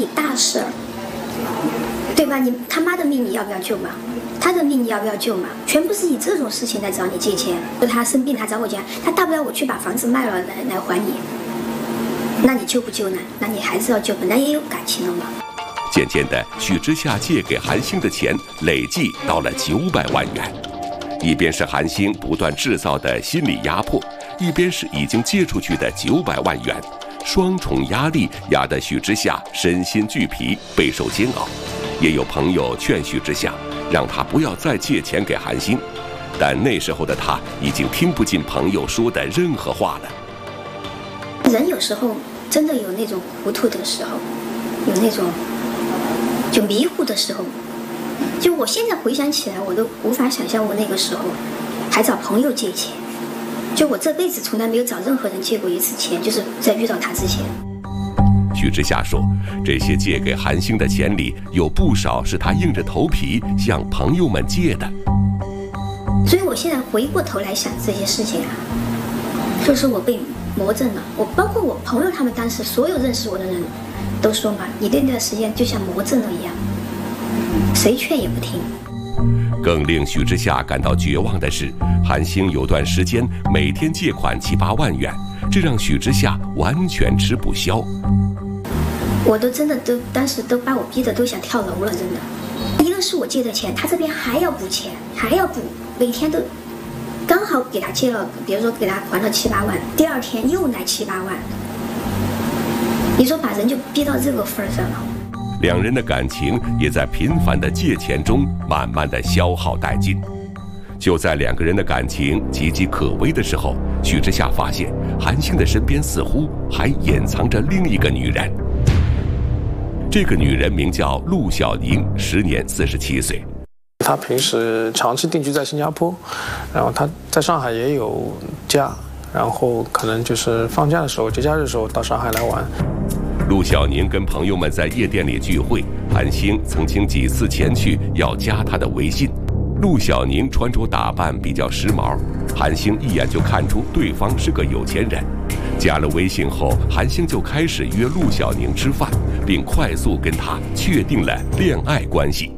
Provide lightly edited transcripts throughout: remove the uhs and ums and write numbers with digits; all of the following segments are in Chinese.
以大事儿，对吧？你他妈的命你要不要救嘛？他的命你要不要救嘛？全部是以这种事情来找你借钱。他生病他找我借，他大不了我去把房子卖了来还你。那你救不救呢？那你还是要救，本来也有感情了嘛。 渐渐的，许之夏借给韩星的钱累计到了900万元。一边是韩星不断制造的心理压迫，一边是已经借出去的900万元，双重压力压得许之夏身心俱疲，备受煎熬。也有朋友劝许之夏，让他不要再借钱给韩星，但那时候的他已经听不进朋友说的任何话了。 人有时候真的有那种糊涂的时候，有那种就迷糊的时候。就我现在回想起来，我都无法想象我那个时候还找朋友借钱。就我这辈子从来没有找任何人借过一次钱，就是在遇到他之前。 许之夏说，这些借给韩星的钱里有不少是他硬着头皮向朋友们借的。 所以我现在回过头来想这些事情啊，就是我被魔怔了。我包括我朋友他们当时所有认识我的人都说嘛，你那段时间就像魔怔了一样，谁劝也不听。 更令许之夏感到绝望的是，韩星有段时间每天借款7、8万元，这让许之夏完全吃不消。 我都真的当时都把我逼得都想跳楼了，真的。一个是我借的钱，他这边还要补钱，还要补，每天都刚好给他借了，比如说给他还了7、8万，第二天又来7、8万。你说把人就逼到这个份上了。 两人的感情也在频繁的借钱中慢慢的消耗殆尽。就在两个人的感情岌岌可危的时候，许之夏发现韩星的身边似乎还隐藏着另一个女人。这个女人名叫陆小宁，时年47岁。 她平时长期定居在新加坡，然后她在上海也有家，然后可能就是放假的时候、节假日的时候到上海来玩。 陆小宁跟朋友们在夜店里聚会，韩星曾经几次前去要加她的微信。陆小宁穿着打扮比较时髦，韩星一眼就看出对方是个有钱人。加了微信后，韩星就开始约陆小宁吃饭，并快速跟她确定了恋爱关系。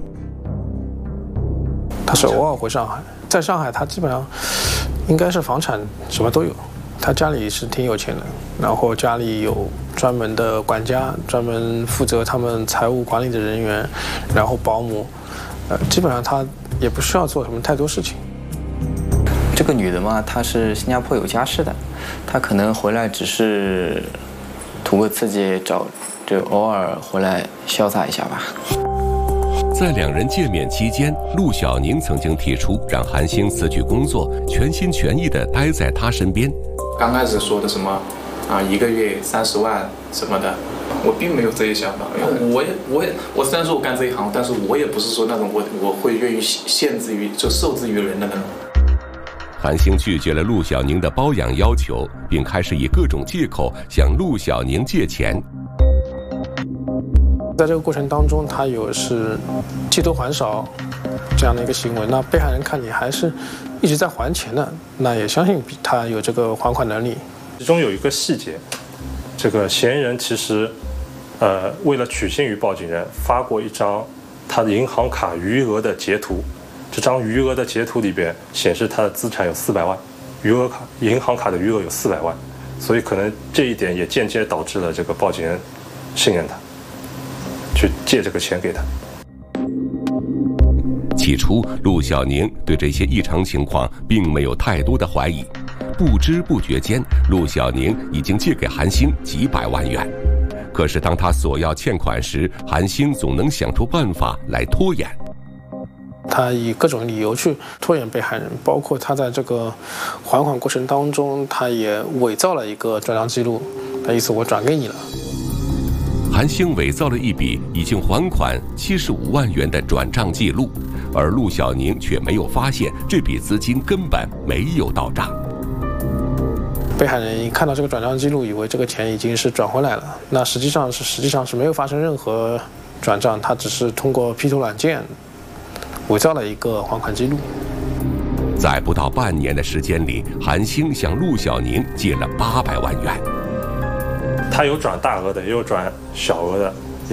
他是偶尔回上海，在上海他基本上应该是房产什么都有。他家里是挺有钱的，然后家里有专门的管家，专门负责他们财务管理的人员，然后保姆，基本上他也不需要做什么太多事情。 这个女的嘛，她是新加坡有家室的，她可能回来只是图个刺激，就偶尔回来潇洒一下吧。 在两人见面期间，陆小宁曾经提出让韩星辞去工作，全心全意地待在他身边。 刚开始说的什么1个月30万什么的，我并没有这些想法。我虽然说我干这一行，但是我也不是说那种我会愿意限制于就受制于人的那种。 韩星拒绝了陆小宁的包养要求，并开始以各种借口向陆小宁借钱。 在这个过程当中，他有是借多还少这样的一个行为，那被害人看你还是一直在还钱的，那也相信他有这个还款能力。 其中有一个细节，这个嫌疑人其实为了取信于报警人，发过一张他的银行卡余额的截图。这张余额的截图里边显示他的资产有400万，银行卡的余额有400万，所以可能这一点也间接导致了这个报警人信任他，去借这个钱给他。 起初，陆小宁对这些异常情况并没有太多的怀疑，不知不觉间，陆小宁已经借给韩星几百万元。可是当他索要欠款时，韩星总能想出办法来拖延。 他以各种理由去拖延被害人，包括他在这个还款过程当中，他也伪造了一个转账记录，他意思我转给你了。 韩星伪造了一笔已经还款75万元的转账记录，而陆小宁却没有发现这笔资金根本没有到账。 被害人一看到这个转账记录，以为这个钱已经是转回来了，那实际上是没有发生任何转账，他只是通过 P 图软件伪造了一个还款记录。 在不到半年的时间里，韩星向陆小宁借了800万元。 他有转大额的，也有转小额的，